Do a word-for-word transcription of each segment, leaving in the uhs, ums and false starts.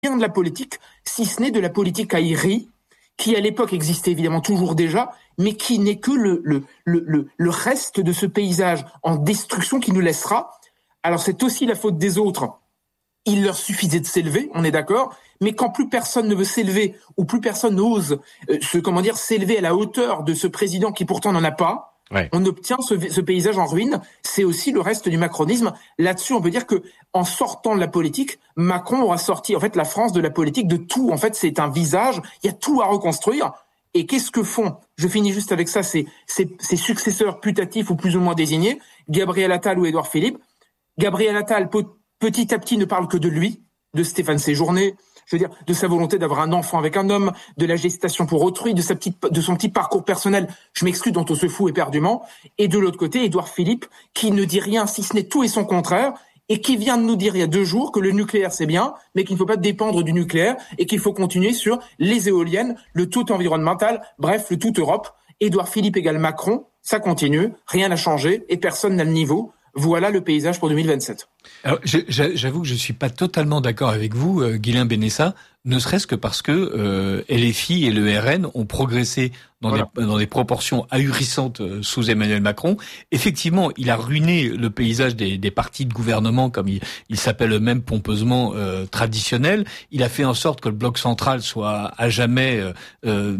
rien de la politique, si ce n'est de la politique aérie, qui à l'époque existait évidemment toujours déjà, mais qui n'est que le, le, le, le, le reste de ce paysage en destruction qui nous laissera. Alors c'est aussi la faute des autres. Il leur suffisait de s'élever, on est d'accord, mais quand plus personne ne veut s'élever, ou plus personne n'ose euh, se, comment dire, s'élever à la hauteur de ce président qui pourtant n'en a pas, ouais. on obtient ce, ce paysage en ruine. C'est aussi le reste du macronisme. Là-dessus, on peut dire que en sortant de la politique, Macron aura sorti en fait la France de la politique, de tout. En fait, c'est un visage, il y a tout à reconstruire. Et qu'est-ce que font, je finis juste avec ça, ces, ces, ces successeurs putatifs ou plus ou moins désignés, Gabriel Attal ou Édouard Philippe. Gabriel Attal, petit à petit, ne parle que de lui, de Stéphane Séjourné, je veux dire, de sa volonté d'avoir un enfant avec un homme, de la gestation pour autrui, de sa petite, de son petit parcours personnel, je m'exclus, dont on se fout éperdument. Et de l'autre côté, Édouard Philippe, qui ne dit rien, si ce n'est tout et son contraire, et qui vient de nous dire il y a deux jours que le nucléaire c'est bien, mais qu'il ne faut pas dépendre du nucléaire, et qu'il faut continuer sur les éoliennes, le tout environnemental, bref, le tout Europe. Édouard Philippe égale Macron, ça continue, rien n'a changé, et personne n'a le niveau. Voilà le paysage pour deux mille vingt-sept. Alors, j'avoue que je suis pas totalement d'accord avec vous, euh, Guilain Benessa, ne serait-ce que parce que euh, L F I et le R N ont progressé dans, voilà. des, dans des proportions ahurissantes sous Emmanuel Macron. Effectivement, il a ruiné le paysage des, des partis de gouvernement, comme il, il s'appelle eux-mêmes pompeusement euh, traditionnels. Il a fait en sorte que le bloc central soit à jamais euh, euh,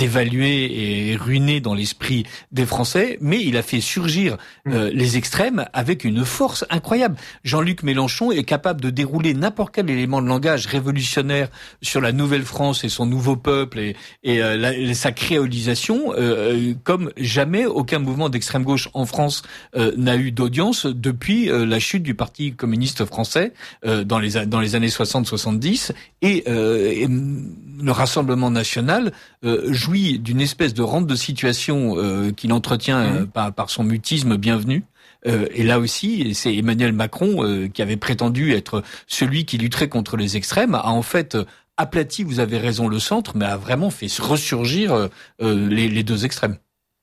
dévalué et ruiné dans l'esprit des Français, mais il a fait surgir euh, mmh. les extrêmes avec une force incroyable. Jean-Luc Mélenchon est capable de dérouler n'importe quel élément de langage révolutionnaire sur la Nouvelle-France et son nouveau peuple et, et euh, la, sa créolisation, euh, comme jamais aucun mouvement d'extrême gauche en France euh, n'a eu d'audience depuis euh, la chute du Parti communiste français euh, dans les dans les années soixante soixante-dix et, euh, et le Rassemblement national euh, jouit d'une espèce de rente de situation euh, qu'il entretient euh, par, par son mutisme bienvenu. Euh, et là aussi, c'est Emmanuel Macron euh, qui avait prétendu être celui qui lutterait contre les extrêmes, a en fait aplati, vous avez raison, le centre, mais a vraiment fait ressurgir euh, les, les deux extrêmes.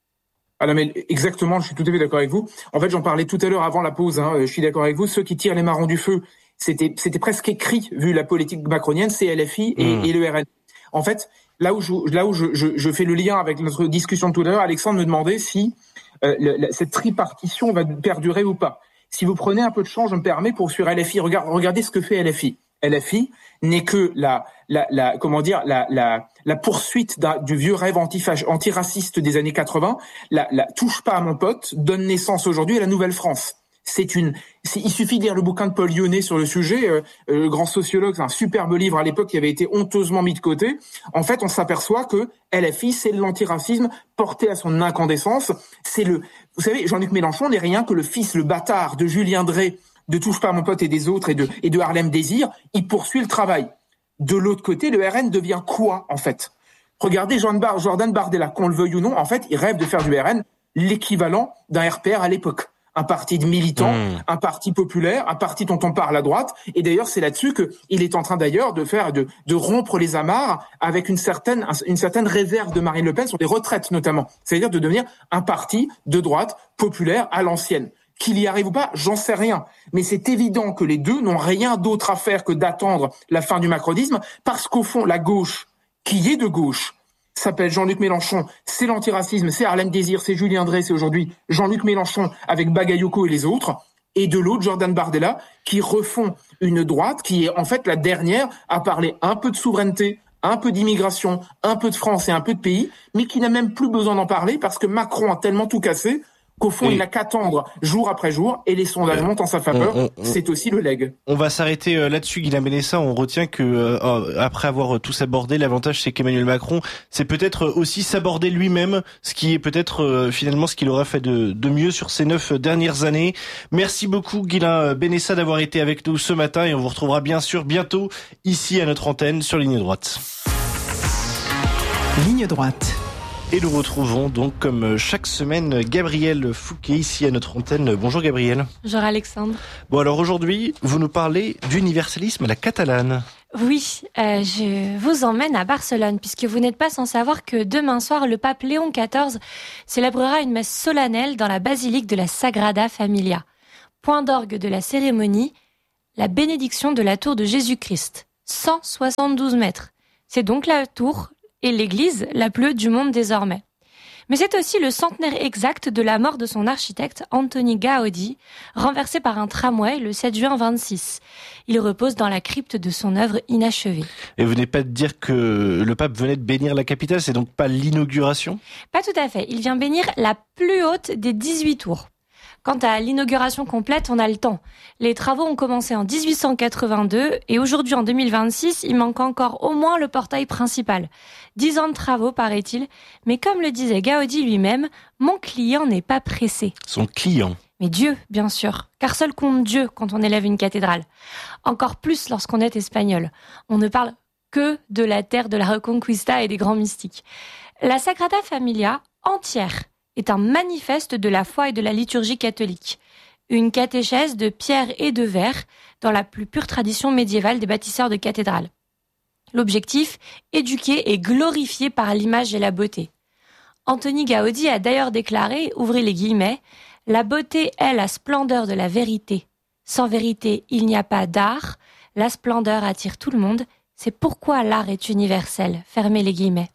Ah non, mais exactement, je suis tout à fait d'accord avec vous. En fait, j'en parlais tout à l'heure avant la pause, hein, je suis d'accord avec vous, ceux qui tirent les marrons du feu, c'était, c'était presque écrit, vu la politique macronienne, c'est L F I et, mmh. et le R N. En fait, là où, je, là où je, je, je fais le lien avec notre discussion de tout à l'heure, Alexandre me demandait si euh, le, la, cette tripartition va perdurer ou pas. Si vous prenez un peu de champ, je me permets, pour sur L F I, regardez, regardez ce que fait L F I. L F I n'est que la, la, la, comment dire, la, la, la poursuite du vieux rêve anti-fach, antiraciste des années quatre-vingts. La, la touche pas à mon pote donne naissance aujourd'hui à la Nouvelle-France. C'est une, c'est, il suffit de lire le bouquin de Paul Lyonnais sur le sujet, euh, euh, le grand sociologue, c'est un superbe livre à l'époque qui avait été honteusement mis de côté. En fait, on s'aperçoit que L F I, c'est l'antiracisme porté à son incandescence. C'est le, vous savez, Jean-Luc Mélenchon n'est rien que le fils, le bâtard de Julien Drey, de Touche pas à mon pote et des autres, et de, et de Harlem Désir. Il poursuit le travail. De l'autre côté, le R N devient quoi, en fait? Regardez Jean Bar- Jordan Bardella, qu'on le veuille ou non, en fait, il rêve de faire du R N l'équivalent d'un R P R à l'époque. Un parti de militants, mmh. un parti populaire, un parti dont on parle à droite. Et d'ailleurs, c'est là-dessus que il est en train d'ailleurs de faire, de, de rompre les amarres avec une certaine, une certaine réserve de Marine Le Pen sur les retraites, notamment. C'est-à-dire de devenir un parti de droite populaire à l'ancienne. Qu'il y arrive ou pas, j'en sais rien. Mais c'est évident que les deux n'ont rien d'autre à faire que d'attendre la fin du macronisme, parce qu'au fond, la gauche, qui est de gauche, s'appelle Jean-Luc Mélenchon, c'est l'antiracisme, c'est Harlem Désir, c'est Julien Drey, c'est aujourd'hui Jean-Luc Mélenchon avec Bagayoko et les autres, et de l'autre, Jordan Bardella, qui refont une droite qui est en fait la dernière à parler un peu de souveraineté, un peu d'immigration, un peu de France et un peu de pays, mais qui n'a même plus besoin d'en parler parce que Macron a tellement tout cassé qu'au fond, et il n'a qu'attendre jour après jour, et les sondages montent en sa faveur. On, on, on, c'est aussi le leg. On va s'arrêter là-dessus, Guilain Benessa. On retient que, euh, après avoir tous abordé, l'avantage, c'est qu'Emmanuel Macron, c'est peut-être aussi s'aborder lui-même, ce qui est peut-être euh, finalement ce qu'il aura fait de, de mieux sur ces neuf dernières années. Merci beaucoup, Guilain Benessa, d'avoir été avec nous ce matin, et on vous retrouvera bien sûr bientôt ici à notre antenne sur Ligne Droite. Ligne Droite. Et nous retrouvons donc, comme chaque semaine, Gabrielle Fouquet, ici à notre antenne. Bonjour Gabrielle. Bonjour Alexandre. Bon, alors aujourd'hui, vous nous parlez d'universalisme à la catalane. Oui, euh, je vous emmène à Barcelone, puisque vous n'êtes pas sans savoir que demain soir, le pape Léon quatorze célébrera une messe solennelle dans la basilique de la Sagrada Familia. Point d'orgue de la cérémonie, la bénédiction de la tour de Jésus-Christ. cent soixante-douze mètres. C'est donc la tour et l'église la plus haute du monde désormais. Mais c'est aussi le centenaire exact de la mort de son architecte Antoni Gaudi, renversé par un tramway le sept juin vingt-six. Il repose dans la crypte de son œuvre inachevée. Et vous venez pas de dire que le pape venait de bénir la capitale, c'est donc pas l'inauguration ? Pas tout à fait, il vient bénir la plus haute des dix-huit tours. Quant à l'inauguration complète, on a le temps. Les travaux ont commencé en dix-huit cent quatre-vingt-deux et aujourd'hui, en deux mille vingt-six, il manque encore au moins le portail principal. Dix ans de travaux, paraît-il, mais comme le disait Gaudi lui-même, mon client n'est pas pressé. Son client ? Mais Dieu, bien sûr, car seul compte Dieu quand on élève une cathédrale. Encore plus lorsqu'on est espagnol. On ne parle que de la terre de la Reconquista et des grands mystiques. La Sagrada Familia, entière, est un manifeste de la foi et de la liturgie catholique. Une catéchèse de pierre et de verre dans la plus pure tradition médiévale des bâtisseurs de cathédrales. L'objectif, éduquer et glorifier par l'image et la beauté. Antoni Gaudi a d'ailleurs déclaré, ouvrez les guillemets, « La beauté est la splendeur de la vérité. Sans vérité, il n'y a pas d'art. La splendeur attire tout le monde. C'est pourquoi l'art est universel. » Fermez les guillemets.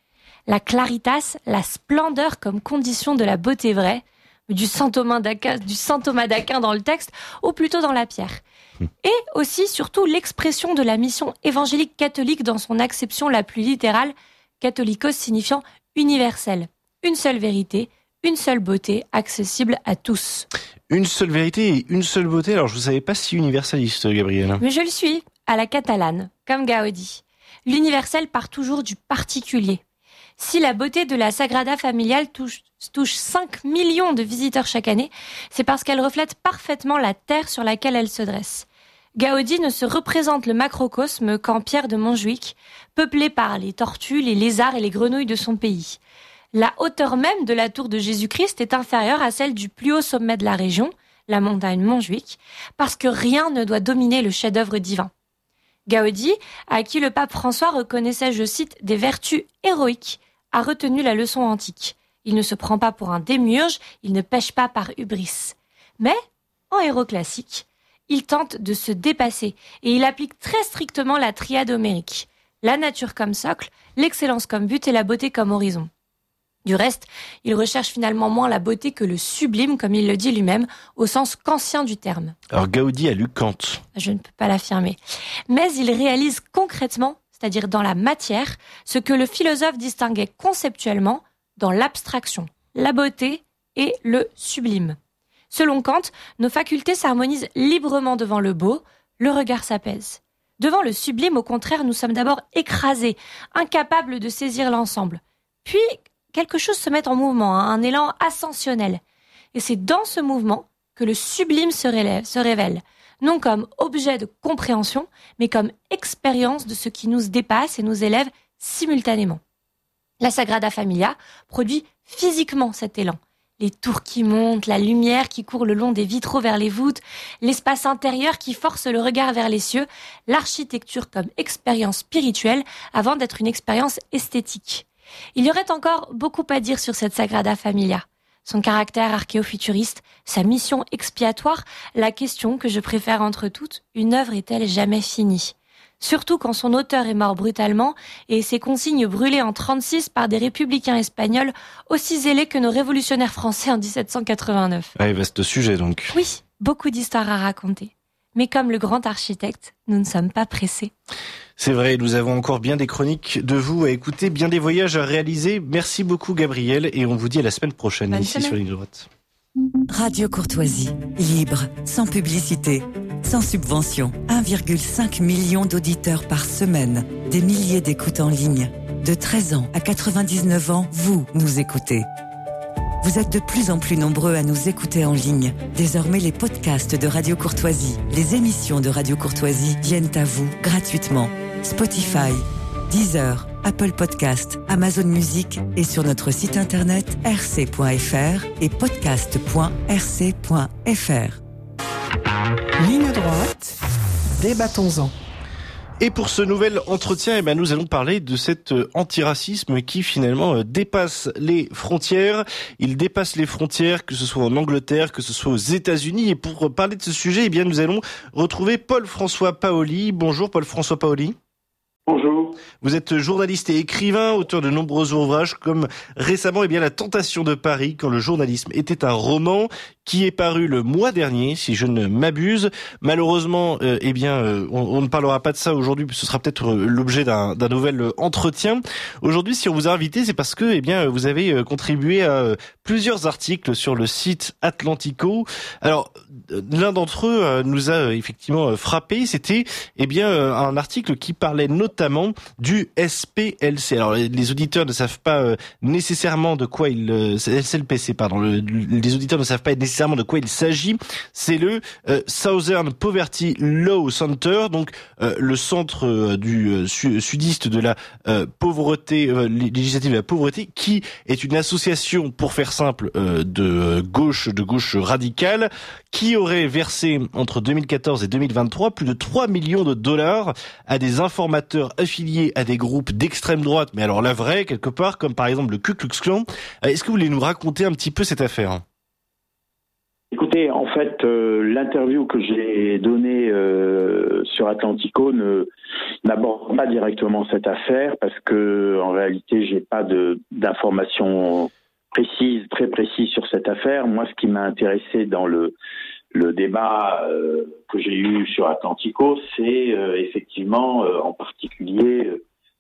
La claritas, la splendeur comme condition de la beauté vraie, du saint Thomas d'Aquin, du saint Thomas d'Aquin dans le texte, ou plutôt dans la pierre. Et aussi, surtout, l'expression de la mission évangélique catholique dans son acception la plus littérale, catholicos signifiant universel. Une seule vérité, une seule beauté, accessible à tous. Une seule vérité et une seule beauté, alors je ne savais pas si universaliste, Gabriel. Mais je le suis, à la catalane, comme Gaudi. L'universel part toujours du particulier. Si la beauté de la Sagrada Familia touche, touche cinq millions de visiteurs chaque année, c'est parce qu'elle reflète parfaitement la terre sur laquelle elle se dresse. Gaudi ne se représente le macrocosme qu'en pierre de Montjuïc, peuplé par les tortues, les lézards et les grenouilles de son pays. La hauteur même de la tour de Jésus-Christ est inférieure à celle du plus haut sommet de la région, la montagne Montjuïc, parce que rien ne doit dominer le chef-d'œuvre divin. Gaudi, à qui le pape François reconnaissait, je cite, des vertus héroïques, a retenu la leçon antique. Il ne se prend pas pour un démiurge, il ne pêche pas par hubris. Mais, en héros classique, il tente de se dépasser et il applique très strictement la triade homérique. La nature comme socle, l'excellence comme but et la beauté comme horizon. Du reste, il recherche finalement moins la beauté que le sublime, comme il le dit lui-même, au sens kantien du terme. Alors Gaudi a lu Kant. Je ne peux pas l'affirmer. Mais il réalise concrètement, c'est-à-dire dans la matière, ce que le philosophe distinguait conceptuellement dans l'abstraction, la beauté et le sublime. Selon Kant, nos facultés s'harmonisent librement devant le beau, le regard s'apaise. Devant le sublime, au contraire, nous sommes d'abord écrasés, incapables de saisir l'ensemble. Puis, quelque chose se met en mouvement, un élan ascensionnel. Et c'est dans ce mouvement que le sublime se révèle, se révèle, non comme objet de compréhension, mais comme expérience de ce qui nous dépasse et nous élève simultanément. La Sagrada Familia produit physiquement cet élan. Les tours qui montent, la lumière qui court le long des vitraux vers les voûtes, l'espace intérieur qui force le regard vers les cieux, l'architecture comme expérience spirituelle avant d'être une expérience esthétique. Il y aurait encore beaucoup à dire sur cette Sagrada Familia. Son caractère archéofuturiste, sa mission expiatoire, la question que je préfère entre toutes, une œuvre est-elle jamais finie ? Surtout quand son auteur est mort brutalement et ses consignes brûlées en trente-six par des républicains espagnols aussi zélés que nos révolutionnaires français en dix-sept cent quatre-vingt-neuf. Ouais, vaste sujet donc. Oui, beaucoup d'histoires à raconter. Mais comme le grand architecte, nous ne sommes pas pressés. C'est vrai, nous avons encore bien des chroniques de vous à écouter, bien des voyages à réaliser. Merci beaucoup Gabriel et on vous dit à la semaine prochaine Bonne ici semaine. sur Ligne Droite. Radio Courtoisie, libre, sans publicité, sans subvention. un virgule cinq million d'auditeurs par semaine, des milliers d'écoutes en ligne. De treize ans à quatre-vingt-dix-neuf ans, vous nous écoutez. Vous êtes de plus en plus nombreux à nous écouter en ligne. Désormais, les podcasts de Radio Courtoisie, les émissions de Radio Courtoisie viennent à vous gratuitement. Spotify, Deezer, Apple Podcast, Amazon Music et sur notre site internet r c point f r et podcast point r c point f r. Ligne droite, débattons-en. Et pour ce nouvel entretien, eh ben, nous allons parler de cet antiracisme qui finalement dépasse les frontières. Il dépasse les frontières, que ce soit en Angleterre, que ce soit aux États-Unis. Et pour parler de ce sujet, eh bien, nous allons retrouver Paul-François Paoli. Bonjour Paul-François Paoli. Bonjour. Vous êtes journaliste et écrivain, auteur de nombreux ouvrages comme récemment eh bien, La Tentation de Paris, quand le journalisme était un roman, qui est paru le mois dernier, si je ne m'abuse. Malheureusement, euh, eh bien, euh, on, on ne parlera pas de ça aujourd'hui, ce sera peut-être l'objet d'un, d'un nouvel entretien. Aujourd'hui, si on vous a invité, c'est parce que eh bien, vous avez contribué à plusieurs articles sur le site Atlantico. Alors, l'un d'entre eux nous a effectivement frappé, c'était eh bien un article qui parlait notamment du S P L C. Alors, les auditeurs ne savent pas nécessairement de quoi il... S L P C, pardon. Le, les auditeurs ne savent pas nécessairement de quoi il s'agit. C'est le euh, Southern Poverty Law Center, donc euh, le centre euh, du euh, su- sudiste de la euh, pauvreté euh, législative de la pauvreté, qui est une association, pour faire simple, euh, de gauche, de gauche radicale, qui aurait versé entre deux mille quatorze et deux mille vingt-trois plus de trois millions de dollars à des informateurs affiliés à des groupes d'extrême droite, mais alors la vraie, quelque part, comme par exemple le Ku Klux Klan. Est-ce que vous voulez nous raconter un petit peu cette affaire ? Écoutez, en fait, euh, l'interview que j'ai donnée euh, sur Atlantico ne n'aborde pas directement cette affaire parce que en réalité, j'ai pas de d'informations précises, très précises sur cette affaire. Moi, ce qui m'a intéressé dans le le débat euh, que j'ai eu sur Atlantico, c'est euh, effectivement, euh, en particulier,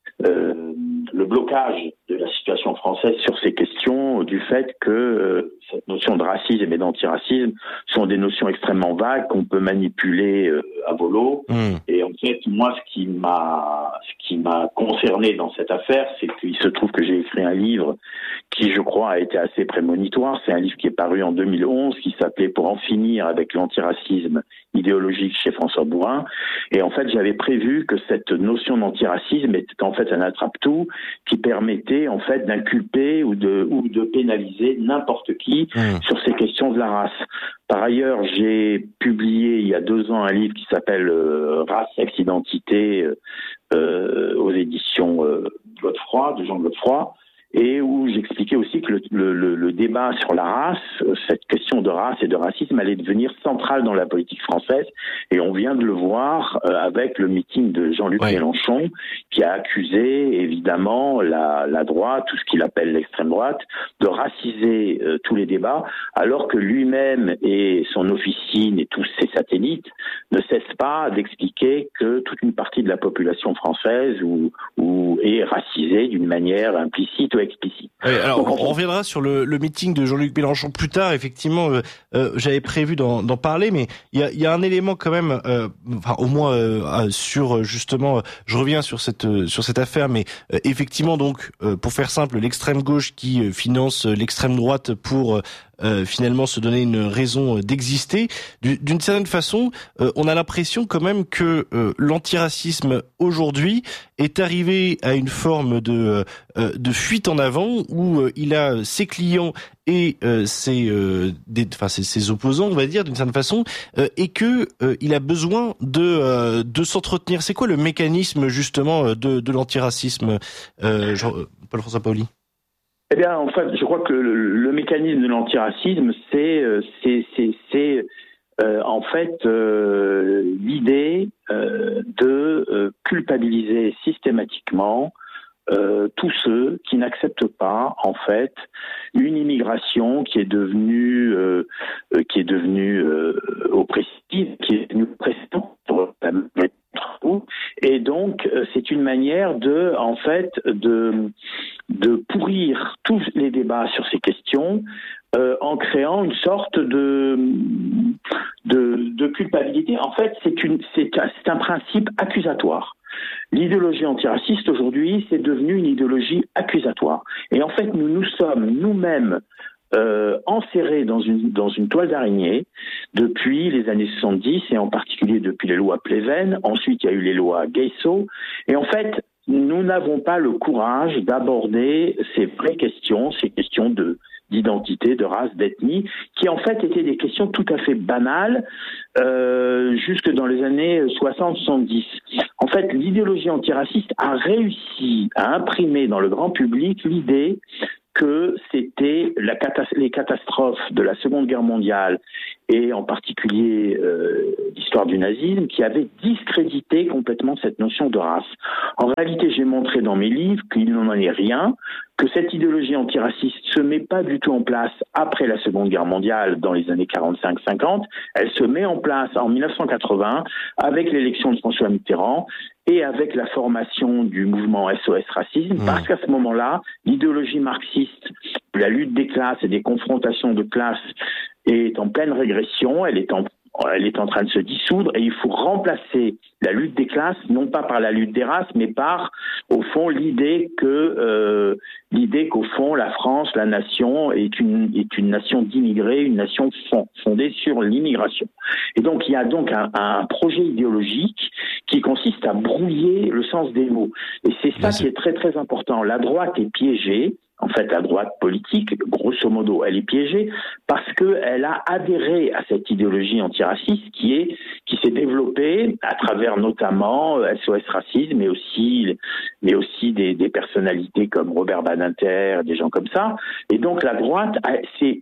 euh, le blocage de la situation française sur ces questions, du fait que euh, cette notion de racisme et d'antiracisme sont des notions extrêmement vagues qu'on peut manipuler euh, à volo. Mmh. Et en fait, moi, ce qui m'a, ce qui m'a concerné dans cette affaire, c'est qu'il se trouve que j'ai écrit un livre qui, je crois, a été assez prémonitoire. C'est un livre qui est paru en deux mille onze, qui s'appelait « Pour en finir avec l'antiracisme idéologique chez François Bourin ». Et en fait, j'avais prévu que cette notion d'antiracisme était en fait un attrape-tout qui permettait en fait d'inculper ou de ou de pénaliser n'importe qui mmh. sur ces questions de la race. Par ailleurs, j'ai publié il y a deux ans un livre qui s'appelle euh, Race, sexe, identité euh, aux éditions euh, Godefroy, de Jean Godefroy, et où j'expliquais aussi que le, le, le débat sur la race, cette question de race et de racisme allait devenir centrale dans la politique française, et on vient de le voir euh, avec le meeting de Jean-Luc ouais. Mélenchon, qui a accusé évidemment la, la droite, tout ce qu'il appelle l'extrême droite, de raciser euh, tous les débats, alors que lui-même et son officine et tous ses satellites ne cessent pas d'expliquer que toute une partie de la population française ou, ou est racisée d'une manière implicite explicite. Oui, alors Donc, on, on reviendra sur le, le meeting de Jean-Luc Mélenchon plus tard. Effectivement, euh, euh, j'avais prévu d'en, d'en parler, mais il y a, y a un élément quand même, euh, enfin au moins euh, sur justement, euh, je reviens sur cette euh, sur cette affaire, mais euh, effectivement donc euh, pour faire simple, l'extrême gauche qui euh, finance euh, l'extrême droite pour euh, Euh, finalement se donner une raison d'exister. D'une certaine façon, euh, on a l'impression quand même que euh, l'antiracisme aujourd'hui est arrivé à une forme de euh, de fuite en avant où euh, il a ses clients et euh, ses, euh, des, enfin ses, ses opposants, on va dire d'une certaine façon, euh, et que euh, il a besoin de euh, de s'entretenir. C'est quoi le mécanisme justement de de l'antiracisme, euh, Jean, Paul-François Paoli? Eh bien, en fait, je crois que le, le mécanisme de l'antiracisme, c'est, c'est, c'est, c'est euh, en fait euh, l'idée euh, de euh, culpabiliser systématiquement euh, tous ceux qui n'acceptent pas, en fait, une immigration qui est devenue, euh, qui est devenue euh, oppressive, qui est devenue oppressive pour la majorité. Et donc, c'est une manière de, en fait, de, de pourrir tous les débats sur ces questions euh, en créant une sorte de, de, de culpabilité. En fait, c'est, une, c'est, un, c'est un principe accusatoire. L'idéologie antiraciste, aujourd'hui, c'est devenu une idéologie accusatoire. Et en fait, nous nous sommes nous-mêmes Euh, enserrés dans une dans une toile d'araignée depuis les années soixante-dix et en particulier depuis les lois Pleven. Ensuite, il y a eu les lois Guesso. Et en fait, nous n'avons pas le courage d'aborder ces vraies questions, ces questions de d'identité, de race, d'ethnie, qui en fait étaient des questions tout à fait banales euh, jusque dans les années soixante soixante-dix. En fait, l'idéologie antiraciste a réussi à imprimer dans le grand public l'idée que c'était la catas- les catastrophes de la Seconde Guerre mondiale et en particulier euh, l'histoire du nazisme qui avaient discrédité complètement cette notion de race. En réalité, j'ai montré dans mes livres qu'il n'en est rien, que cette idéologie antiraciste se met pas du tout en place après la Seconde Guerre mondiale dans les années quarante-cinq cinquante, elle se met en place en dix-neuf cent quatre-vingts avec l'élection de François Mitterrand et avec la formation du mouvement S O S Racisme, mmh. parce qu'à ce moment-là, l'idéologie marxiste, la lutte des classes et des confrontations de classes est en pleine régression, elle est en Elle est en train de se dissoudre et il faut remplacer la lutte des classes, non pas par la lutte des races, mais par, au fond, l'idée que euh, l'idée qu'au fond, la France, la nation, est une est une nation d'immigrés, une nation fondée sur l'immigration. Et donc, il y a donc un, un projet idéologique qui consiste à brouiller le sens des mots. Et c'est ça qui est très très important. La droite est piégée. En fait, la droite politique, grosso modo, elle est piégée parce qu'elle a adhéré à cette idéologie antiraciste qui est qui s'est développée à travers notamment S O S Racisme, mais aussi mais aussi des, des personnalités comme Robert Badinter, des gens comme ça. Et donc la droite a, c'est,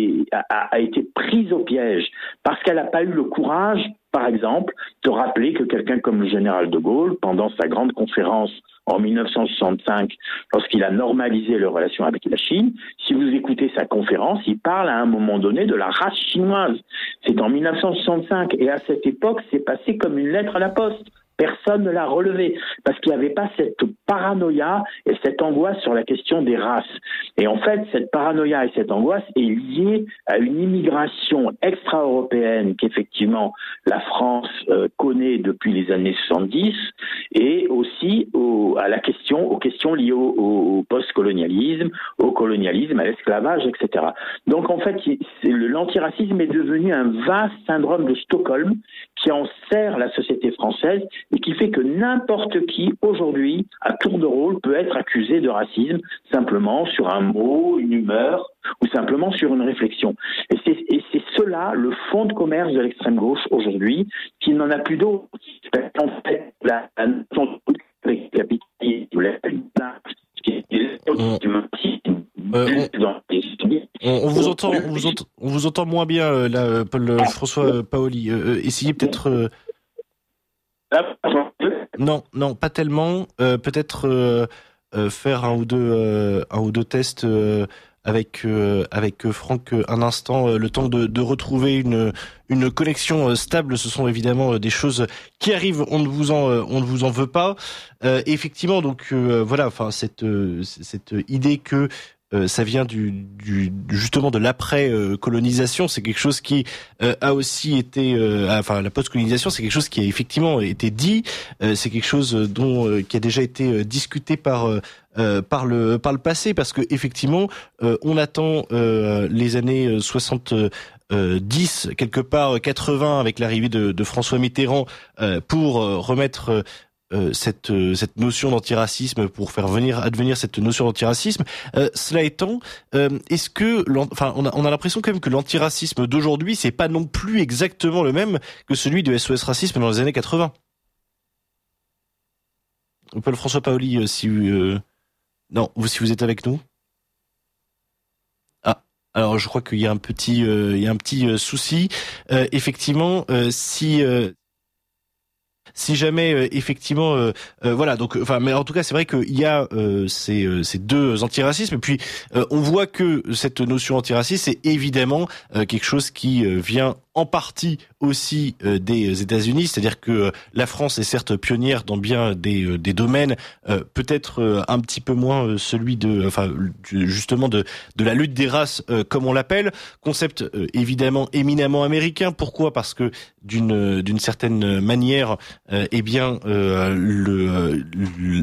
a, a été prise au piège parce qu'elle n'a pas eu le courage, par exemple, de rappeler que quelqu'un comme le général de Gaulle, pendant sa grande conférence en dix-neuf cent soixante-cinq, lorsqu'il a normalisé les relations avec la Chine, si vous écoutez sa conférence, il parle à un moment donné de la race chinoise. C'est en dix-neuf cent soixante-cinq, et à cette époque, c'est passé comme une lettre à la poste. Personne ne l'a relevé, parce qu'il n'y avait pas cette paranoïa et cette angoisse sur la question des races. Et en fait, cette paranoïa et cette angoisse est liée à une immigration extra-européenne qu'effectivement la France euh, connaît depuis les années soixante-dix, et aussi au, à la question, aux questions liées au, au, au post-colonialisme, au colonialisme, à l'esclavage, et cetera. Donc en fait, c'est, l'antiracisme est devenu un vaste syndrome de Stockholm qui enserre la société française et qui fait que n'importe qui, aujourd'hui, à tour de rôle, peut être accusé de racisme simplement sur un mot, une humeur, ou simplement sur une réflexion. Et c'est, et c'est cela, le fond de commerce de l'extrême gauche aujourd'hui, qui n'en a plus d'autre. En fait, la, la notion de capitalisme, la Euh, on, on, on vous entend, on vous entend, on vous entend moins bien euh, là, Paul euh, François Paoli. Euh, essayez peut-être. Euh... Non, non, pas tellement. Euh, peut-être euh, euh, faire un ou deux, euh, un ou deux tests euh, avec euh, avec Franck un instant, euh, le temps de, de retrouver une une connexion stable. Ce sont évidemment des choses qui arrivent. On ne vous en on ne vous en veut pas. Euh, effectivement, donc euh, voilà. Enfin, cette cette idée que Euh, ça vient du, du justement de l'après-colonisation. C'est quelque chose qui euh, a aussi été, euh, enfin la post-colonisation, c'est quelque chose qui a effectivement été dit. Euh, c'est quelque chose dont euh, qui a déjà été euh, discuté par euh, par le par le passé, parce que effectivement, euh, on attend euh, les années soixante. Euh, dix, quelque part quatre-vingts, avec l'arrivée de, de François Mitterrand, euh, pour euh, remettre Euh, cette euh, cette notion d'antiracisme, pour faire venir advenir cette notion d'antiracisme. Euh, cela étant, euh, est-ce que, enfin, on a on a l'impression quand même que l'antiracisme d'aujourd'hui, c'est pas non plus exactement le même que celui de S O S Racisme dans les années quatre-vingts. Paul François Paoli, euh, si euh, non, vous si vous êtes avec nous. Ah, alors je crois qu'il y a un petit euh, il y a un petit euh, souci. Euh, effectivement, euh, si euh, Si jamais euh, effectivement, euh, euh, voilà, donc, enfin, mais en tout cas, c'est vrai qu'il y a euh, ces, euh, ces deux antiracismes, et puis euh, on voit que cette notion antiraciste, c'est évidemment euh, quelque chose qui euh, vient en partie aussi euh, des États-Unis, c'est-à-dire que euh, la France est certes pionnière dans bien des, euh, des domaines, euh, peut-être euh, un petit peu moins euh, celui de, enfin, justement de, de la lutte des races, euh, comme on l'appelle, concept euh, évidemment éminemment américain. Pourquoi ? Parce que d'une d'une certaine manière, euh, eh bien, euh, le, le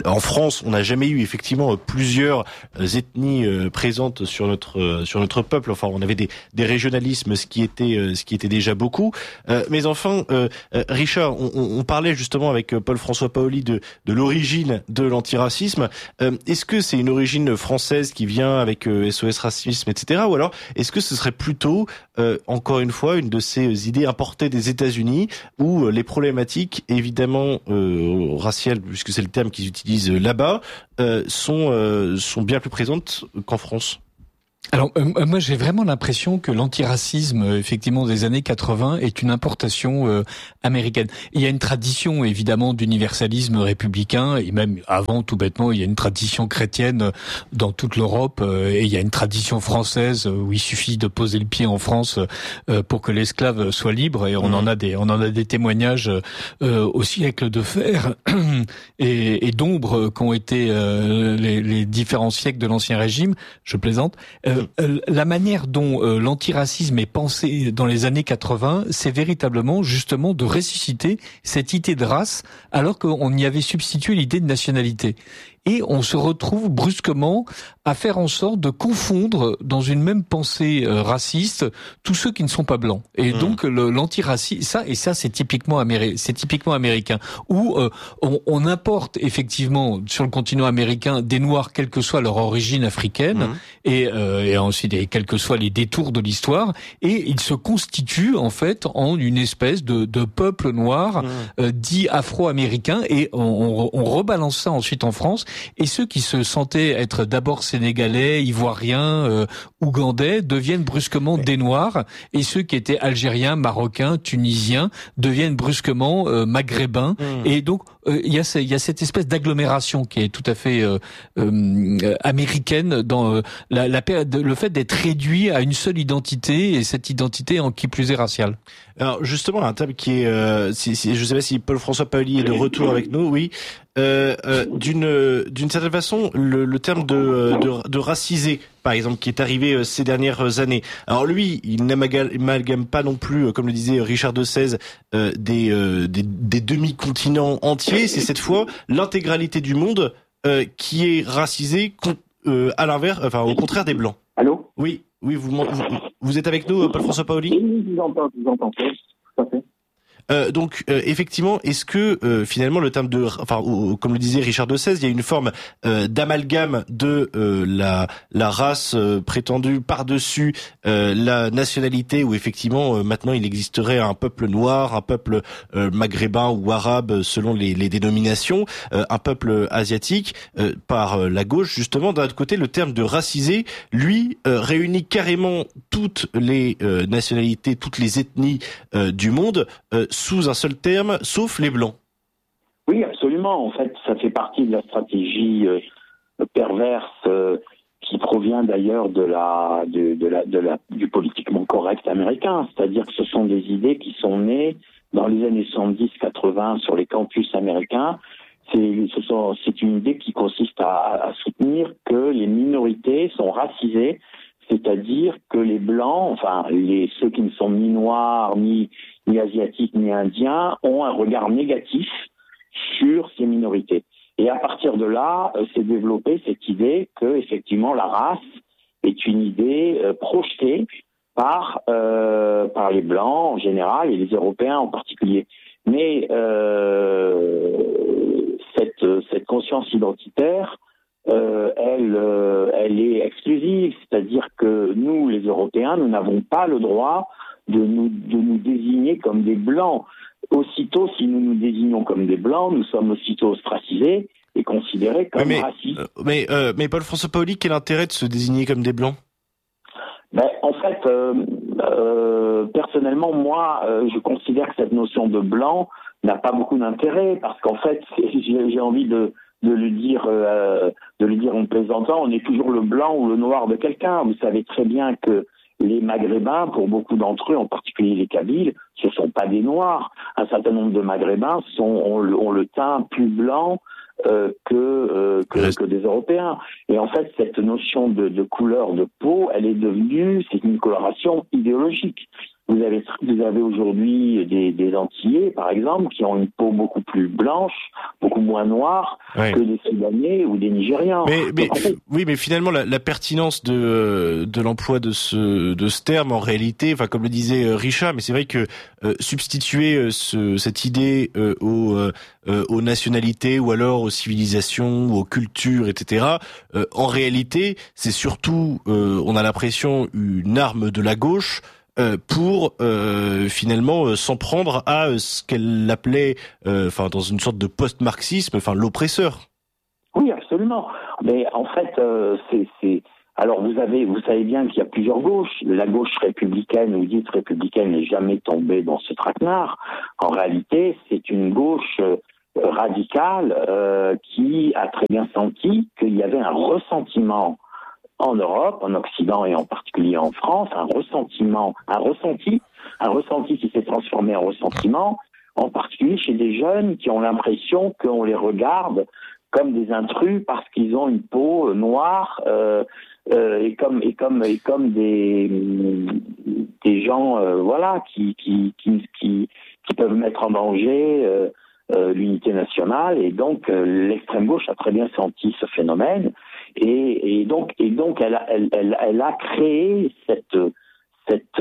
en France, on n'a jamais eu effectivement plusieurs ethnies présentes sur notre sur notre peuple. Enfin, on avait des, des régionalismes, ce qui était ce qui était déjà beaucoup. Euh, mais enfin, euh, Richard, on, on parlait justement avec Paul-François Paoli de de l'origine de l'antiracisme. Euh, est-ce que c'est une origine française qui vient avec euh, S O S Racisme, et cetera. Ou alors, est-ce que ce serait plutôt, euh, encore une fois, une de ces idées importées des États-Unis, où euh, les problématiques, évidemment euh, raciales, puisque c'est le terme qu'ils utilisent là-bas, euh, sont euh, sont bien plus présentes qu'en France? Alors euh, moi j'ai vraiment l'impression que l'antiracisme euh, effectivement des années quatre-vingts est une importation euh, américaine. Il y a une tradition évidemment d'universalisme républicain et même avant tout bêtement il y a une tradition chrétienne dans toute l'Europe euh, et il y a une tradition française où il suffit de poser le pied en France euh, pour que l'esclave soit libre et on mmh. en a des on en a des témoignages euh, au siècle de fer et, et d'ombre qu'ont été euh, les, les différents siècles de l'Ancien Régime. Je plaisante. Euh, Euh, la manière dont euh, l'antiracisme est pensé dans les années quatre-vingts, c'est véritablement justement de ressusciter cette idée de race alors qu'on y avait substitué l'idée de nationalité. Et on se retrouve brusquement à faire en sorte de confondre dans une même pensée euh, raciste tous ceux qui ne sont pas blancs. Et mmh. donc le, l'antiracisme, ça et ça c'est typiquement améri- c'est typiquement américain. Où euh, on, on importe effectivement sur le continent américain des noirs quelle que soit leur origine africaine mmh. et, euh, et ensuite et quels que soient les détours de l'histoire, et ils se constituent en fait en une espèce de, de peuple noir mmh. euh, dit afro-américain, et on, on, on rebalance ça ensuite en France. Et ceux qui se sentaient être d'abord sénégalais, ivoiriens, euh, ougandais deviennent brusquement des noirs, et ceux qui étaient algériens, marocains, tunisiens deviennent brusquement euh, maghrébins. Mmh. Et donc il euh, y a il y a cette espèce d'agglomération qui est tout à fait euh, euh, américaine dans euh, la, la le fait d'être réduit à une seule identité, et cette identité en qui plus est raciale. Alors justement, un thème qui est, euh, si, si, je sais pas si Paul-François Paoli est de retour avec nous, oui. Euh, euh, d'une d'une certaine façon, le, le terme de, de de racisé, par exemple, qui est arrivé ces dernières années. Alors lui, il n'amalgame pas non plus, comme le disait Richard de Sèze, euh, des, euh, des des demi-continents entiers. C'est cette fois l'intégralité du monde euh, qui est racisé, euh, à l'inverse, enfin au contraire des blancs. Allô? Oui, oui, vous vous, vous êtes avec nous, Paul-François Paoli? Oui, je vous entends, je vous entends. Tout à fait. Euh, donc euh, effectivement, est-ce que euh, finalement le terme de, enfin ou, comme le disait Richard de Sèze, il y a une forme euh, d'amalgame de euh, la la race euh, prétendue par-dessus euh, la nationalité, où effectivement euh, maintenant il existerait un peuple noir, un peuple euh, maghrébin ou arabe selon les, les dénominations, euh, un peuple asiatique euh, par euh, la gauche justement. D'un autre côté, le terme de racisé, lui, euh, réunit carrément toutes les euh, nationalités, toutes les ethnies euh, du monde euh, sous un seul terme, sauf les blancs. Oui, absolument. En fait, ça fait partie de la stratégie euh, perverse euh, qui provient d'ailleurs de la, de, de la, de la, du politiquement correct américain. C'est-à-dire que ce sont des idées qui sont nées dans les années soixante-dix quatre-vingts sur les campus américains. C'est, ce sont, c'est une idée qui consiste à, à soutenir que les minorités sont racisées, c'est-à-dire que les blancs, enfin les ceux qui ne sont ni noirs, ni, ni asiatiques, ni indiens, ont un regard négatif sur ces minorités. Et à partir de là, euh, s'est développée cette idée que effectivement la race est une idée euh, projetée par euh, par les blancs en général et les Européens en particulier. Mais euh, cette cette conscience identitaire, Euh, elle, euh, elle est exclusive, c'est-à-dire que nous, les Européens, nous n'avons pas le droit de nous, de nous désigner comme des blancs. Aussitôt, si nous nous désignons comme des blancs, nous sommes aussitôt ostracisés et considérés comme mais, racistes. Euh, mais, euh, mais Paul-François Paoli, quel intérêt de se désigner comme des blancs? Ben, en fait, euh, euh, personnellement, moi, euh, je considère que cette notion de blanc n'a pas beaucoup d'intérêt, parce qu'en fait, j'ai, j'ai envie de de le dire euh, de le dire en plaisantant, on est toujours le blanc ou le noir de quelqu'un. Vous savez très bien que les Maghrébins, pour beaucoup d'entre eux, en particulier les Kabyles, ce sont pas des noirs. Un certain nombre de Maghrébins sont, ont, le, ont le teint plus blanc euh, que, euh, que, que des Européens. Et en fait, cette notion de, de couleur de peau, elle est devenue, c'est une coloration idéologique. Vous avez, vous avez aujourd'hui des, des Antillais, par exemple, qui ont une peau beaucoup plus blanche, beaucoup moins noire ouais. que des Soudanais ou des Nigérians. Mais, mais Donc, en fait, oui, mais finalement, la, la pertinence de, de l'emploi de ce, de ce terme, en réalité, enfin, comme le disait Richard, mais c'est vrai que euh, substituer ce, cette idée euh, aux, euh, aux nationalités ou alors aux civilisations, aux cultures, et cetera. Euh, en réalité, c'est surtout, euh, on a l'impression, une arme de la gauche. Euh, pour euh, finalement euh, s'en prendre à euh, ce qu'elle appelait, enfin euh, dans une sorte de post-marxisme, enfin l'oppresseur. Oui, absolument. Mais en fait, euh, c'est, c'est. Alors vous avez, vous savez bien qu'il y a plusieurs gauches. La gauche républicaine ou dite républicaine n'est jamais tombée dans ce traquenard. En réalité, c'est une gauche euh, radicale euh, qui a très bien senti qu'il y avait un ressentiment en Europe, en Occident et en particulier en France, un ressentiment, un ressenti, un ressenti qui s'est transformé en ressentiment, en particulier chez des jeunes qui ont l'impression qu'on les regarde comme des intrus parce qu'ils ont une peau noire euh, euh, et comme et comme et comme des des gens euh, voilà qui qui qui qui qui peuvent mettre en danger euh, euh, l'unité nationale et donc euh, l'extrême gauche a très bien senti ce phénomène. Et, et donc, et donc, elle a, elle, elle, elle a créé cette, cette,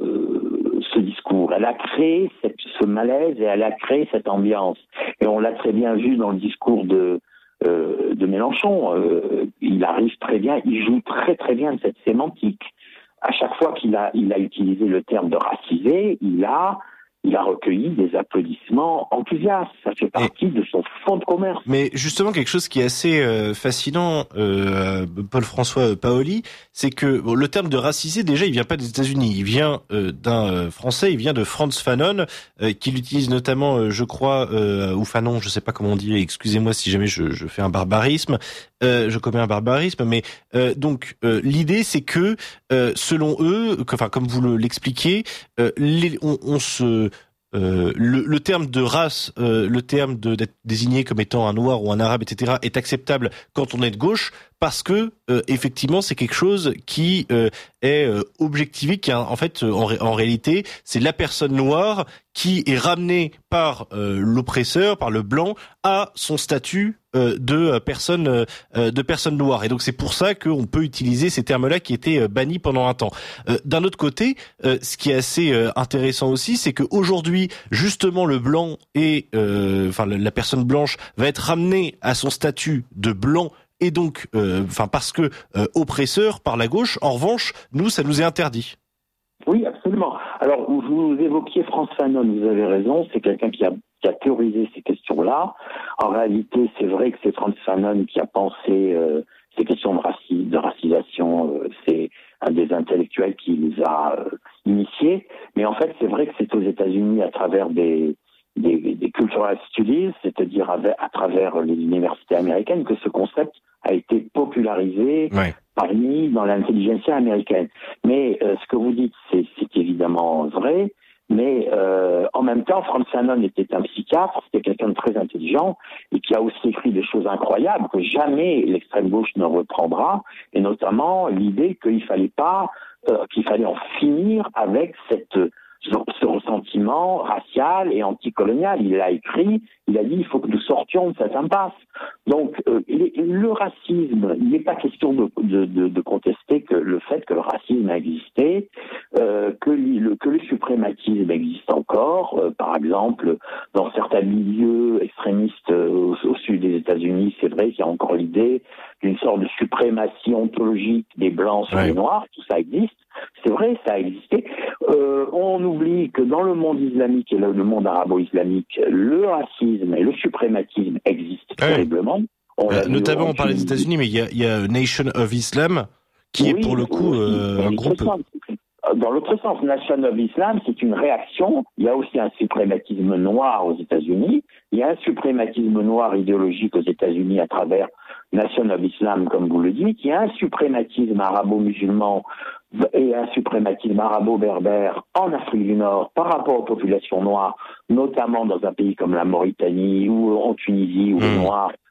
euh, ce discours. Elle a créé cette, ce malaise et elle a créé cette ambiance. Et on l'a très bien vu dans le discours de, euh, de Mélenchon. Euh, il arrive très bien, il joue très très bien de cette sémantique. À chaque fois qu'il a, il a utilisé le terme de racisé, il a Il a recueilli des applaudissements enthousiastes. Ça fait partie et, de son fonds de commerce. Mais justement, quelque chose qui est assez euh, fascinant, euh, Paul-François Paoli, c'est que bon, le terme de racisé, déjà, il vient pas des États-Unis. Il vient euh, d'un euh, Français, il vient de Frantz Fanon, euh, qui l'utilise notamment, euh, je crois, euh, ou Fanon, je sais pas comment on dit. Excusez-moi si jamais je, je fais un barbarisme. Euh, je commets un barbarisme, mais euh, donc euh, l'idée, c'est que euh, selon eux, que, enfin comme vous le, l'expliquez, euh, les, on, on se Euh, le, le terme de race, euh, le terme de, d'être désigné comme étant un noir ou un arabe, et cetera, est acceptable quand on est de gauche parce que euh, effectivement c'est quelque chose qui euh, est euh, objectivé, qui a, en fait en, ré, en réalité c'est la personne noire qui est ramenée par euh, l'oppresseur, par le blanc, à son statut euh, de euh, personne euh, de personne noire. Et donc c'est pour ça qu'on peut utiliser ces termes-là qui étaient euh, bannis pendant un temps. Euh, d'un autre côté, euh, ce qui est assez euh, intéressant aussi, c'est qu'aujourd'hui justement le blanc et euh, enfin la personne blanche va être ramenée à son statut de blanc. Et donc, euh, enfin parce que euh, oppresseur par la gauche. En revanche, nous, ça nous est interdit. Oui, absolument. Alors, vous évoquiez Frantz Fanon, vous avez raison, c'est quelqu'un qui a, qui a théorisé ces questions-là. En réalité, c'est vrai que c'est Frantz Fanon qui a pensé euh, ces questions de, raci- de racisation, euh, c'est un des intellectuels qui les a euh, initiés. Mais en fait, c'est vrai que c'est aux États-Unis, à travers des... Des, des cultural studies, c'est-à-dire avec, à travers les universités américaines, que ce concept a été popularisé ouais. parmi dans l'intelligentsia américaine. Mais euh, ce que vous dites, c'est, c'est évidemment vrai, mais euh, en même temps, Frantz Fanon était un psychiatre, c'était quelqu'un de très intelligent et qui a aussi écrit des choses incroyables que jamais l'extrême gauche ne reprendra, et notamment l'idée qu'il fallait pas, euh, qu'il fallait en finir avec cette ce ressentiment racial et anticolonial. Il l'a écrit, il a dit il faut que nous sortions de cette impasse. Donc euh, le racisme, il n'est pas question de, de, de, de contester que le fait que le racisme a existé, euh, que, le, que le suprématisme existe encore. Euh, par exemple, dans certains milieux extrémistes euh, au, au sud des États-Unis, c'est vrai qu'il y a encore l'idée d'une sorte de suprématie ontologique des Blancs sur ouais. les Noirs. Tout ça existe. C'est vrai, ça a existé. Euh, on oublie que dans le monde islamique et le, le monde arabo-islamique, le racisme et le suprématisme existent ouais. terriblement. On euh, notamment, on parle des États-Unis, mais il y a, il y a Nation of Islam, qui oui, est pour le coup euh, un groupe... Sens. Dans l'autre sens, Nation of Islam, c'est une réaction. Il y a aussi un suprématisme noir aux États-Unis. Il y a un suprématisme noir idéologique aux États-Unis à travers Nation of Islam, comme vous le dites. Il y a un suprématisme arabo-musulman et un suprématisme arabo-berbère en Afrique du Nord par rapport aux populations noires, notamment dans un pays comme la Mauritanie ou en Tunisie où mmh. les Noirs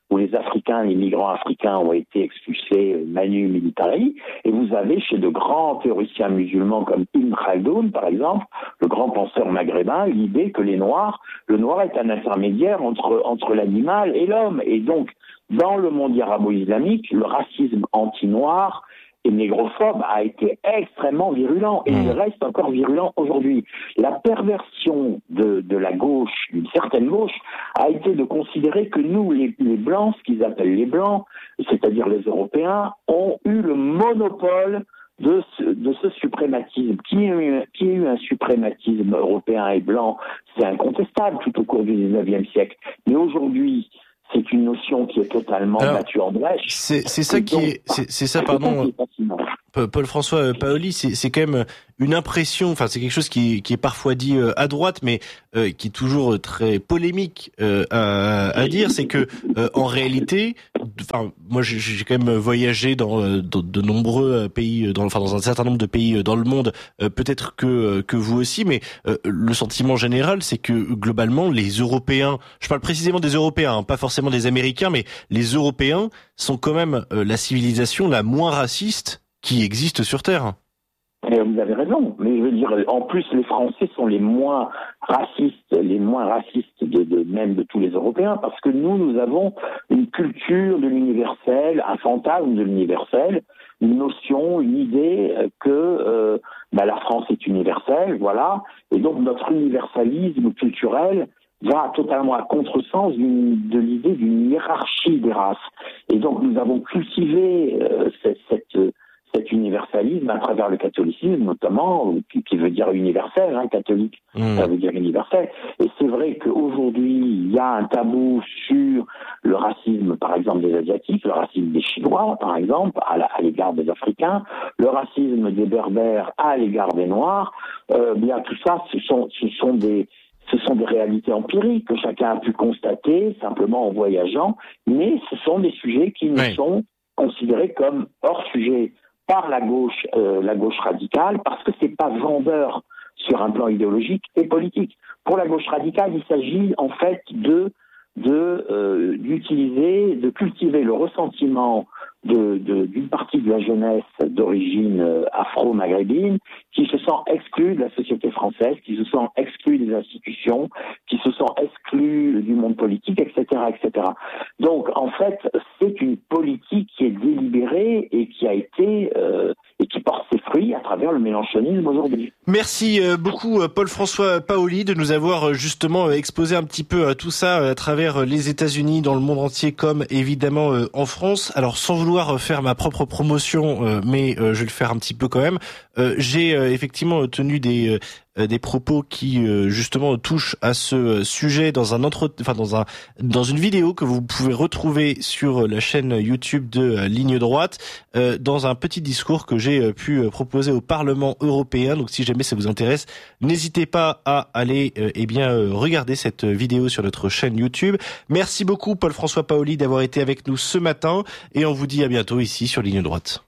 où les Africains, les migrants africains ont été expulsés manu militari, et vous avez chez de grands théoriciens musulmans comme Ibn Khaldoun, par exemple, le grand penseur maghrébin, l'idée que les Noirs, le Noir est un intermédiaire entre, entre l'animal et l'homme. Et donc, dans le monde arabo-islamique, le racisme anti-noir et négrophobe a été extrêmement virulent, et mmh. il reste encore virulent aujourd'hui. La perversion de, de la gauche, d'une certaine gauche, a été de considérer que nous, les, les Blancs, ce qu'ils appellent les Blancs, c'est-à-dire les Européens, ont eu le monopole de ce, de ce suprématisme. Qui a, eu, qui a eu un suprématisme européen et blanc, c'est incontestable tout au cours du dix-neuvième siècle. Mais aujourd'hui, c'est une notion qui est totalement Alors, battue en brèche. C'est, c'est ça qui donc, est, c'est, c'est ça, pardon, Paul-François Paoli, c'est, c'est quand même une impression, enfin c'est quelque chose qui, qui est parfois dit euh, à droite, mais euh, qui est toujours très polémique euh, à, à dire, c'est que euh, en réalité, enfin moi j'ai, j'ai quand même voyagé dans, dans de nombreux pays, dans, enfin dans un certain nombre de pays dans le monde, euh, peut-être que que vous aussi, mais euh, le sentiment général, c'est que globalement les Européens, je parle précisément des Européens, hein, pas forcément des Américains, mais les Européens sont quand même euh, la civilisation la moins raciste qui existe sur Terre. Vous avez raison, mais je veux dire, en plus, les Français sont les moins racistes, les moins racistes de, de même de tous les Européens, parce que nous, nous avons une culture de l'universel, un fantasme de l'universel, une notion, une idée que euh, bah, la France est universelle, voilà, et donc notre universalisme culturel va totalement à contresens d'une, de l'idée d'une hiérarchie des races. Et donc nous avons cultivé euh, cette, cette cet universalisme à travers le catholicisme notamment, qui, qui veut dire universel, hein, catholique, mmh. ça veut dire universel. Et c'est vrai qu'aujourd'hui, il y a un tabou sur le racisme, par exemple, des Asiatiques, le racisme des Chinois, par exemple, à, la, à l'égard des Africains, le racisme des Berbères à l'égard des Noirs. Euh, bien, tout ça, ce sont, ce sont des... Ce sont des réalités empiriques que chacun a pu constater simplement en voyageant, mais ce sont des sujets qui oui. nous sont considérés comme hors sujet par la gauche, euh, la gauche radicale, parce que c'est pas vendeur sur un plan idéologique et politique. Pour la gauche radicale, il s'agit en fait de de euh, d'utiliser, de cultiver le ressentiment de, de d'une partie de la jeunesse d'origine euh, afro-maghrébine qui se sent exclue de la société française, qui se sent exclue des institutions, qui se sent exclue du monde politique, et cetera, et cetera. Donc, en fait, c'est une politique qui est délibérée et qui a été euh, et qui porte ses fruits à travers le mélenchonisme aujourd'hui. Merci beaucoup, Paul-François Paoli, de nous avoir justement exposé un petit peu tout ça à travers les États-Unis, dans le monde entier, comme évidemment en France. Alors, sans vouloir faire ma propre promotion, mais je vais le faire un petit peu quand même, j'ai effectivement tenu des des propos qui justement touchent à ce sujet dans un entre enfin dans un dans une vidéo que vous pouvez retrouver sur la chaîne YouTube de Ligne Droite, dans un petit discours que j'ai pu proposer au Parlement européen. Donc si jamais ça vous intéresse, n'hésitez pas à aller eh bien regarder cette vidéo sur notre chaîne YouTube. Merci beaucoup Paul-François Paoli d'avoir été avec nous ce matin, et on vous dit à bientôt ici sur Ligne Droite.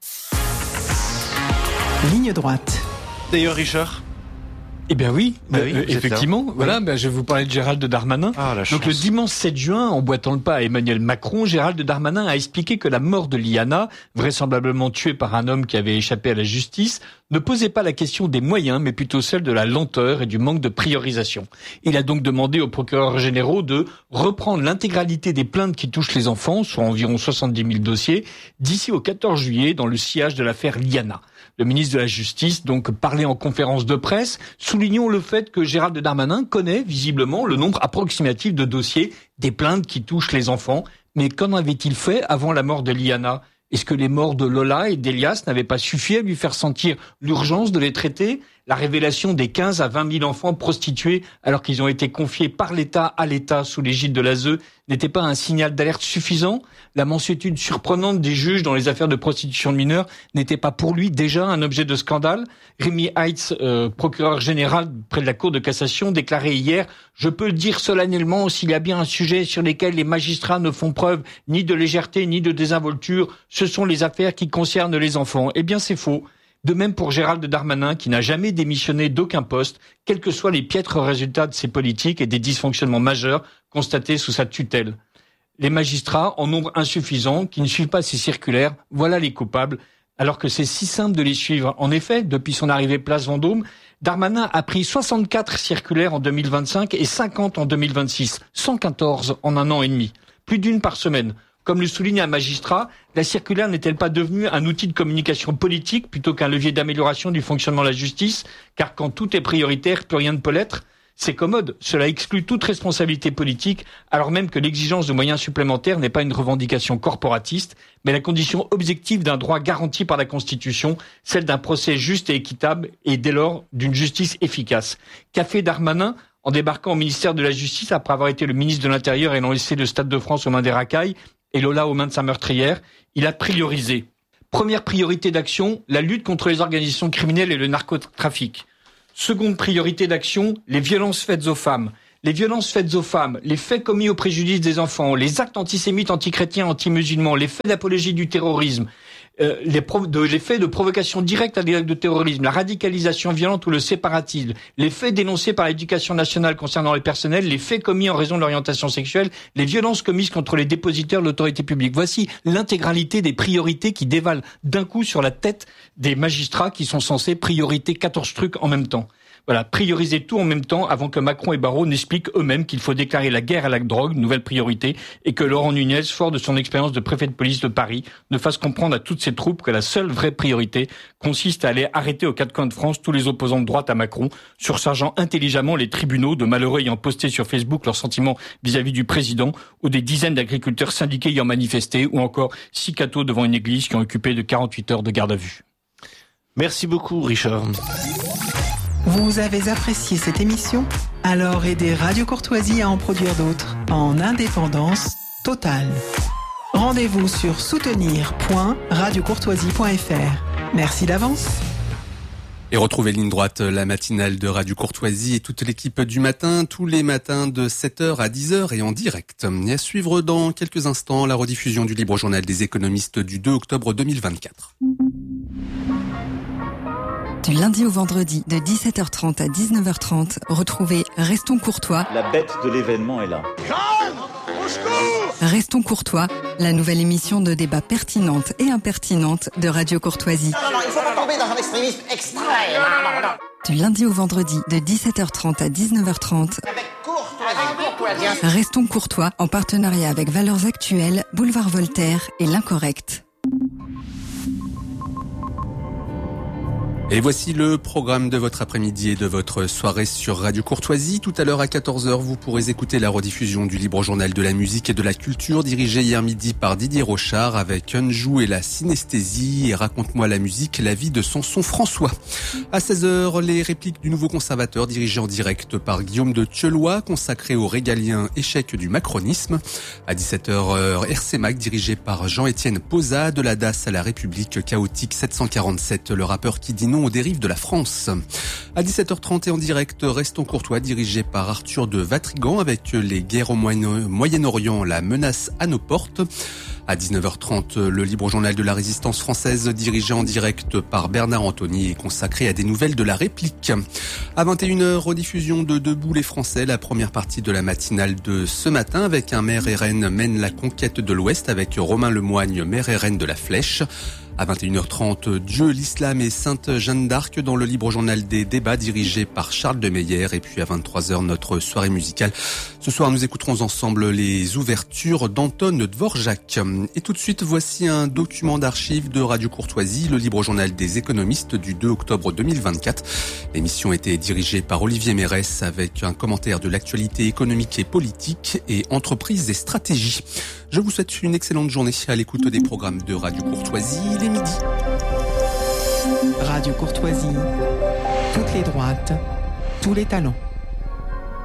Ligne Droite. D'ailleurs Richard, eh bien oui, bah oui euh, effectivement. Oui. Voilà, ben je vais vous parler de Gérald Darmanin. Ah, la Donc le dimanche sept juin, en boitant le pas à Emmanuel Macron, Gérald Darmanin a expliqué que la mort de Liana, vraisemblablement tuée par un homme qui avait échappé à la justice, ne posait pas la question des moyens, mais plutôt celle de la lenteur et du manque de priorisation. Il a donc demandé aux procureurs généraux de reprendre l'intégralité des plaintes qui touchent les enfants, soit environ soixante-dix mille dossiers, d'ici au quatorze juillet dans le sillage de l'affaire Liana. Le ministre de la Justice donc parlait en conférence de presse. Soulignons le fait que Gérald Darmanin connaît visiblement le nombre approximatif de dossiers, des plaintes qui touchent les enfants. Mais qu'en avait-il fait avant la mort de Liana ? Est-ce que les morts de Lola et d'Elias n'avaient pas suffi à lui faire sentir l'urgence de les traiter ? La révélation des quinze à vingt mille enfants prostitués alors qu'ils ont été confiés par l'État à l'État sous l'égide de l'A S E n'était pas un signal d'alerte suffisant ? La mansuétude surprenante des juges dans les affaires de prostitution de mineurs n'était pas pour lui déjà un objet de scandale ? Rémi Heitz, euh, procureur général près de la Cour de cassation, déclarait hier « Je peux le dire solennellement, s'il y a bien un sujet sur lequel les magistrats ne font preuve ni de légèreté ni de désinvolture, ce sont les affaires qui concernent les enfants. » Eh bien c'est faux. De même pour Gérald Darmanin, qui n'a jamais démissionné d'aucun poste, quels que soient les piètres résultats de ses politiques et des dysfonctionnements majeurs constatés sous sa tutelle. les magistrats en nombre insuffisant qui ne suivent pas ces circulaires. Voilà les coupables. Alors que c'est si simple de les suivre. En effet, depuis son arrivée place Vendôme, Darmanin a pris soixante-quatre circulaires en deux mille vingt-cinq et cinquante en deux mille vingt-six. cent quatorze en un an et demi. Plus d'une par semaine. Comme le souligne un magistrat, la circulaire n'est-elle pas devenue un outil de communication politique plutôt qu'un levier d'amélioration du fonctionnement de la justice? Car quand tout est prioritaire, plus rien ne peut l'être. C'est commode, cela exclut toute responsabilité politique, alors même que l'exigence de moyens supplémentaires n'est pas une revendication corporatiste, mais la condition objective d'un droit garanti par la Constitution, celle d'un procès juste et équitable, et dès lors d'une justice efficace. Qu'a fait Darmanin en débarquant au ministère de la Justice après avoir été le ministre de l'Intérieur ayant laissé le Stade de France aux mains des racailles et Lola aux mains de sa meurtrière? Il a priorisé. Première priorité d'action, la lutte contre les organisations criminelles et le narcotrafic. Seconde priorité d'action, les violences faites aux femmes. Les violences faites aux femmes, les faits commis au préjudice des enfants, les actes antisémites, antichrétiens, anti-musulmans, les faits d'apologie du terrorisme, euh, les, prov- de, les faits de provocation directe à des actes de terrorisme, la radicalisation violente ou le séparatisme, les faits dénoncés par l'éducation nationale concernant les personnels, les faits commis en raison de l'orientation sexuelle, les violences commises contre les dépositaires de l'autorité publique. Voici l'intégralité des priorités qui dévalent d'un coup sur la tête des magistrats qui sont censés prioriter quatorze trucs en même temps. Voilà, prioriser tout en même temps avant que Macron et Barrot n'expliquent eux-mêmes qu'il faut déclarer la guerre à la drogue, nouvelle priorité, et que Laurent Nunez, fort de son expérience de préfet de police de Paris, ne fasse comprendre à toutes ses troupes que la seule vraie priorité consiste à aller arrêter aux quatre coins de France tous les opposants de droite à Macron, surchargeant intelligemment les tribunaux de malheureux ayant posté sur Facebook leurs sentiments vis-à-vis du président, ou des dizaines d'agriculteurs syndiqués ayant manifesté, ou encore six cathos devant une église qui ont occupé de quarante-huit heures de garde à vue. Merci beaucoup, Richard. Vous avez apprécié cette émission? Alors aidez Radio Courtoisie à en produire d'autres en indépendance totale. Rendez-vous sur soutenir point radio courtoisie point f r. Merci d'avance. Et retrouvez Ligne Droite, la matinale de Radio Courtoisie et toute l'équipe du matin, tous les matins de sept heures à dix heures et en direct. Et à suivre dans quelques instants la rediffusion du Libre Journal des économistes du deux octobre deux mille vingt-quatre. Du lundi au vendredi, de dix-sept heures trente à dix-neuf heures trente, retrouvez Restons Courtois. La bête de l'événement est là. Restons Courtois, la nouvelle émission de débat pertinente et impertinente de Radio Courtoisie. Non, non, il ne faut pas tomber dans un extrémisme extrême. Non, non, non. Du lundi au vendredi, de dix-sept heures trente à dix-neuf heures trente. Avec courtoisie. Restons Courtois, en partenariat avec Valeurs Actuelles, Boulevard Voltaire et L'Incorrect. Et voici le programme de votre après-midi et de votre soirée sur Radio Courtoisie. Tout à l'heure à quatorze heures, vous pourrez écouter la rediffusion du Libre Journal de la musique et de la culture, dirigé hier midi par Didier Rochard avec Unjou et la synesthésie et Raconte-moi la musique, la vie de Samson François. À seize heures, les répliques du nouveau conservateur dirigé en direct par Guillaume de Thieulois, consacré au régalien échec du macronisme. À dix-sept heures, R C Mac dirigé par Jean-Étienne Posa, de la D A S à la République chaotique sept cent quarante-sept, le rappeur qui dit non aux dérives de la France. À dix-sept heures trente et en direct, Restons Courtois, dirigé par Arthur de Vatrigan avec les guerres au Moyen-Orient, la menace à nos portes. À dix-neuf heures trente, le Libre Journal de la Résistance française, dirigé en direct par Bernard Anthony et consacré à des nouvelles de la réplique. À vingt et une heures, rediffusion de Debout les Français, la première partie de la matinale de ce matin avec un maire R N mène la conquête de l'Ouest avec Romain Lemoigne, maire R N de la Flèche. À vingt et une heures trente, Dieu, l'islam et Sainte Jeanne d'Arc dans le Libre Journal des débats dirigé par Charles de Meyer. Et puis à vingt-trois heures, notre soirée musicale. Ce soir, nous écouterons ensemble les ouvertures d'Anton Dvorak. Et tout de suite, voici un document d'archives de Radio Courtoisie, le Libre Journal des économistes du deux octobre deux mille vingt-quatre. L'émission était dirigée par Olivier Mérès avec un commentaire de l'actualité économique et politique et entreprises et stratégies. Je vous souhaite une excellente journée à l'écoute des programmes de Radio Courtoisie. Il est midi. Radio Courtoisie, toutes les droites, tous les talents.